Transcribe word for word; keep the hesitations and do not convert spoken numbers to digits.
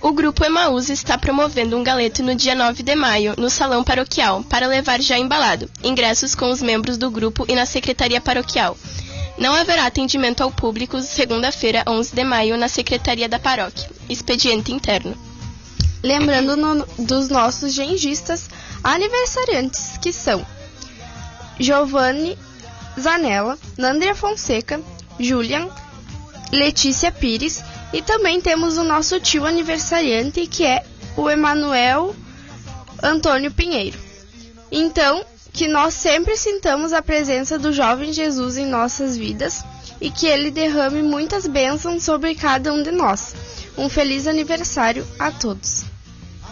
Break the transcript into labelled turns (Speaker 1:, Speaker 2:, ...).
Speaker 1: O Grupo Emaús está promovendo um galeto no dia nove de maio, no Salão Paroquial, para levar já embalado. Ingressos com os membros do grupo e na Secretaria Paroquial. Não haverá atendimento ao público segunda-feira, onze de maio, na Secretaria da Paróquia. Expediente interno.
Speaker 2: Lembrando no, dos nossos gengistas aniversariantes, que são Giovanni Zanella, Nandria Fonseca, Julian, Letícia Pires, e também temos o nosso tio aniversariante, que é o Emanuel Antônio Pinheiro. Então, que nós sempre sintamos a presença do jovem Jesus em nossas vidas e que ele derrame muitas bênçãos sobre cada um de nós. Um feliz aniversário a todos.